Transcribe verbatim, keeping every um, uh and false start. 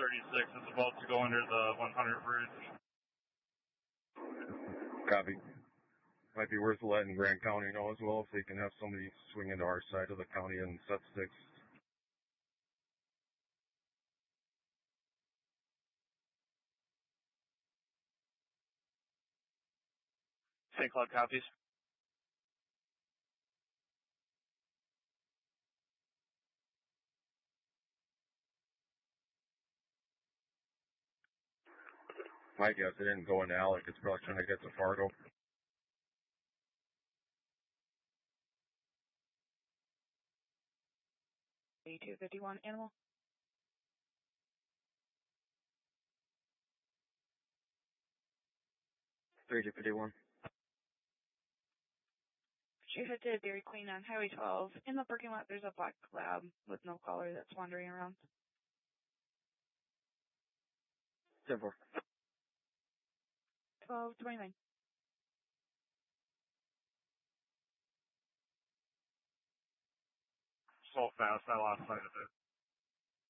thirty-six is about to go under the one hundred bridge. Copy. Might be worth letting Grant County know as well if they can have somebody swing into our side of the county and set sticks. Saint Cloud copies. My guess, it didn't go into Alec. It's probably trying to get to Fargo. eighty-two fifty-one, animal. thirty-two fifty-one. She hit to Dairy Queen on Highway twelve. In the parking lot, there's a black lab with no collar that's wandering around. ten four. twelve twenty-nine. So fast, I lost sight of it.